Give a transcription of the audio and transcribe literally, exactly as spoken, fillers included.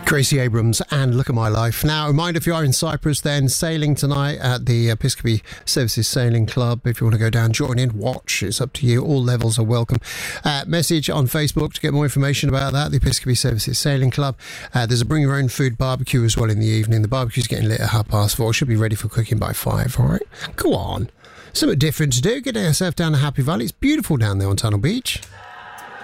Gracie Abrams and Look at My Life. Now, a reminder, if you are in Cyprus, then sailing tonight at the Episcopi Services Sailing Club. If you want to go down, join in, watch. It's up to you. All levels are welcome. Uh, message on Facebook to get more information about that, the Episcopi Services Sailing Club. Uh, there's a bring your own food barbecue as well in the evening. The barbecue's getting lit at half past four. Should be ready for cooking by five, all right? Go on. Something different to do. Get yourself down to Happy Valley. It's beautiful down there on Tunnel Beach.